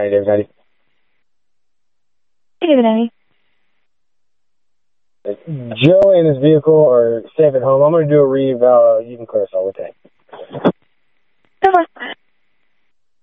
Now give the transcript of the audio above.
David, how do you? Hey, David, Eddie. Joe and his vehicle are safe at home. I'm going to do a re-eval. You can clear us all with that. Go for it.